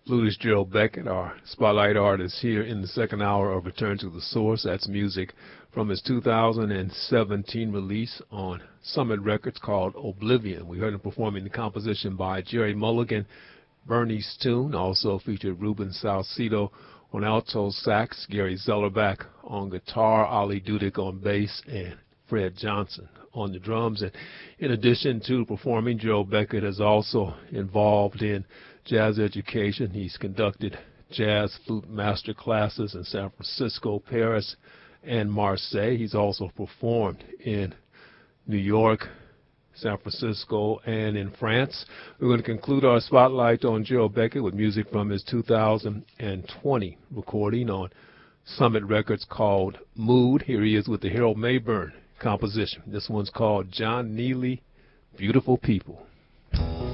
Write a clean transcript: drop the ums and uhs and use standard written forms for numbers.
Flutist Gerald Beckett, our spotlight artist here in the second hour of Return to the Source. That's music from his 2017 release on Summit Records called Oblivion. We heard him performing the composition by Jerry Mulligan. Bernie's tune also featured Ruben Salcedo on alto sax, Gary Zellerback on guitar, Ali Dudick on bass, and Fred Johnson on the drums. And in addition to performing, Gerald Beckett is also involved in jazz education. He's conducted jazz flute master classes in San Francisco, Paris, and Marseille. He's also performed in New York, San Francisco, and in France. We're going to conclude our spotlight on Gerald Beckett with music from his 2020 recording on Summit Records called Mood. Here he is with the Harold Mayburn composition. This one's called John Neely, Beautiful People.